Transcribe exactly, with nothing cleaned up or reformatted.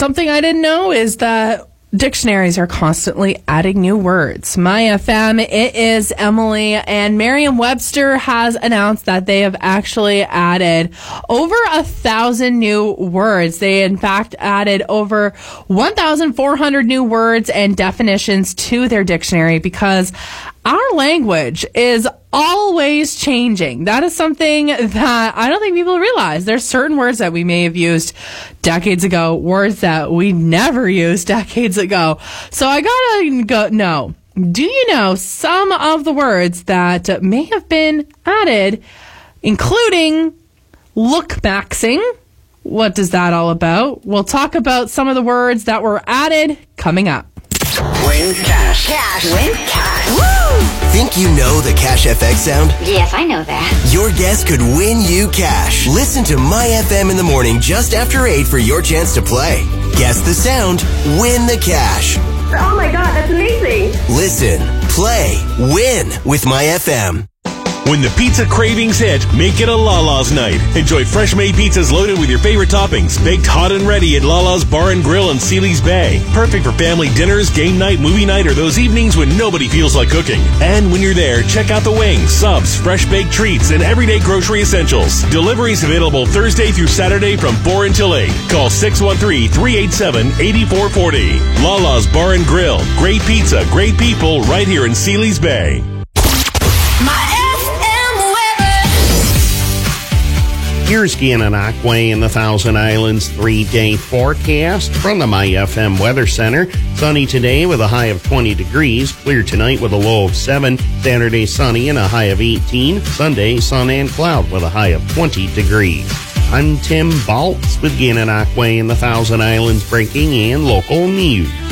something I didn't know is that dictionaries are constantly adding new words. My F M, it is Emily, and Merriam-Webster has announced that they have actually added over a thousand new words. They, in fact, added over one thousand four hundred new words and definitions to their dictionary because our language is always changing. That is something that I don't think people realize. There's certain words that we may have used decades ago, words that we never used decades ago. So I gotta go, no. Do you know some of the words that may have been added, including look-maxing? What is that all about? We'll talk about some of the words that were added coming up. Win cash. Cash. Win cash. Woo! Think you know the Cash F X sound? Yes, I know that. Your guess could win you cash. Listen to My F M in the morning just after eight for your chance to play. Guess the sound, win the cash. Oh my God, that's amazing. Listen, play, win with My F M. When the pizza cravings hit, make it a Lala's night. Enjoy fresh-made pizzas loaded with your favorite toppings, baked hot and ready at Lala's Bar and Grill in Sealy's Bay. Perfect for family dinners, game night, movie night, or those evenings when nobody feels like cooking. And when you're there, check out the wings, subs, fresh-baked treats, and everyday grocery essentials. Deliveries available Thursday through Saturday from four until eight. Call six one three, three eight seven, eight four four zero. Lala's Bar and Grill. Great pizza, great people, right here in Sealy's Bay. Here's Gananoque in the Thousand Islands three-day forecast from the My F M Weather Center. Sunny today with a high of twenty degrees. Clear tonight with a low of seven. Saturday sunny and a high of eighteen. Sunday sun and cloud with a high of twenty degrees. I'm Tim Baltz with Gananoque in the Thousand Islands breaking and local news.